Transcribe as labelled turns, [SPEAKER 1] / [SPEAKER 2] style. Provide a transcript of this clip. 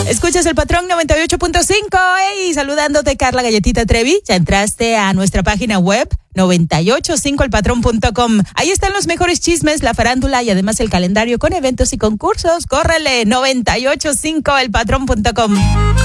[SPEAKER 1] Escuchas El Patrón 98.5. Hey, saludándote, Carla Galletita Trevi. Ya entraste a nuestra página web 985elpatrón.com. Ahí están los mejores chismes, la farándula y además el calendario con eventos y concursos. Córrele, 985elpatrón.com.